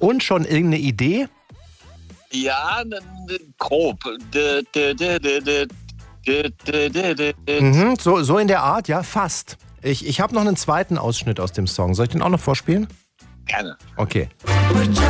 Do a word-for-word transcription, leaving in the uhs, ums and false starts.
Und schon irgendeine Idee? Ja, n- n- grob. D- d- d- d- d- d- d- d- d- d- Mhm, so, so in der Art, ja, fast. Ich, ich habe noch einen zweiten Ausschnitt aus dem Song. Soll ich den auch noch vorspielen? Gerne. Okay.